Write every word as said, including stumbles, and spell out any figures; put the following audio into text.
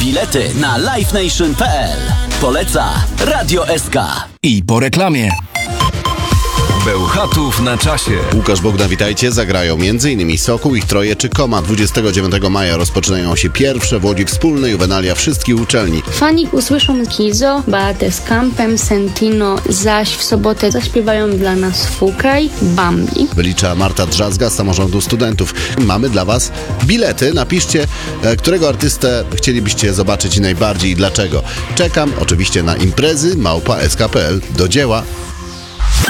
Bilety na live nation kropka p l. Poleca Radio S K. I po reklamie. Bełchatów na czasie. Łukasz Bogdan, witajcie. Zagrają m.in. Sokół, ich Troje czy Koma. dwudziestego dziewiątego maja rozpoczynają się pierwsze w Łodzi wspólne juwenalia wszystkich uczelni. Fani usłyszą Kizo, Beatę z Campem, Sentino, zaś w sobotę zaśpiewają dla nas Fukaj, Bambi. Wylicza Marta Drzazga z Samorządu Studentów. Mamy dla Was bilety. Napiszcie, e, którego artystę chcielibyście zobaczyć najbardziej i dlaczego. Czekam oczywiście na imprezy małpa s k kropka p l. Do dzieła.